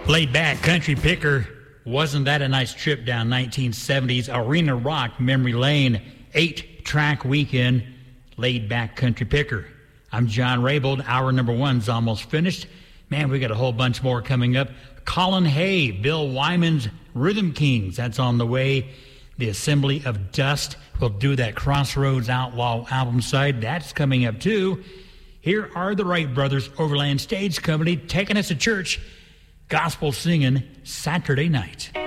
Laid back country picker. Wasn't that a nice trip down 1970s Arena Rock Memory Lane? 8-track weekend. Laid back country picker. I'm John Raybould. Hour number 1's almost finished. Man, we got a whole bunch more coming up. Colin Hay, Bill Wyman's Rhythm Kings. That's on the way. The Assembly of Dust will do that Crossroads Outlaw album side. That's coming up too. Here are the Wright Brothers Overland Stage Company taking us to church. Gospel singing Saturday night.